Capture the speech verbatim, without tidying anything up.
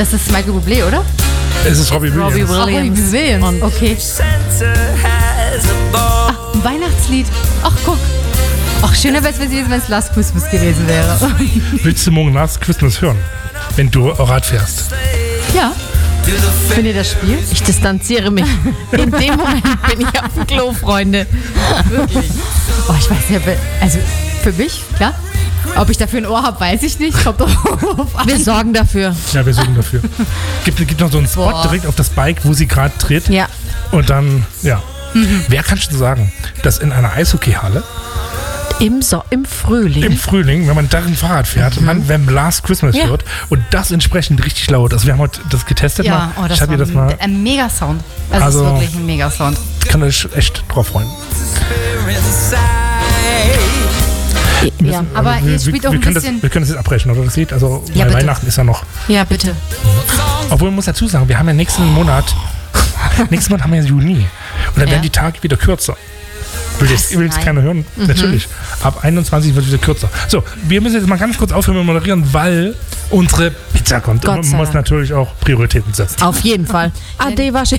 Das ist Michael Bublé, oder? Es ist Robbie Williams. Robbie Williams. Robbie Williams. Okay. Ach, ein Weihnachtslied. Ach, guck. Ach, schöner wäre es, wenn es Last Christmas gewesen wäre. Willst du morgen Last Christmas hören, wenn du Rad fährst? Ja. Wenn ihr das spielt? Ich distanziere mich. In dem Moment bin ich auf dem Klo, Freunde. Wirklich. Oh, ich weiß ja, also für mich, klar. Ob ich dafür ein Ohr habe, weiß ich nicht. Kommt doch auf an. Wir sorgen dafür. Ja, wir sorgen dafür. Gibt, gibt noch so einen Spot Boah. direkt auf das Bike, wo sie gerade tritt. Ja. Und dann, ja. Mhm. Wer kann schon sagen, dass in einer Eishockeyhalle Im, so im Frühling. im Frühling, wenn man darin Fahrrad fährt, mhm. man, wenn Last Christmas Ja. hört und das entsprechend richtig laut. Also wir haben heute das getestet. Ja, mal. oh, das ich habe war ihr das mal. ein Mega-Sound. Das Also- ist wirklich ein Mega-Sound. Kann euch echt drauf freuen. Ja. Aber wir, ihr spielt wir, auch wir ein können bisschen- Das, wir können das jetzt abbrechen, oder das Lied? Also Ja, weil bitte. Weihnachten ist ja noch. ja, bitte. Obwohl man muss dazu sagen, wir haben ja nächsten Monat, nächsten Monat haben wir ja Juni. Und dann Ja. werden die Tage wieder kürzer. Will jetzt, will jetzt Nein. keiner hören? Mhm. Natürlich. Ab einundzwanzig wird es wieder kürzer. So, wir müssen jetzt mal ganz kurz aufhören mit moderieren, weil unsere Pizza kommt. Gott Und sei man muss Dank. natürlich auch Prioritäten setzen. Auf jeden Fall. Ade, wasche.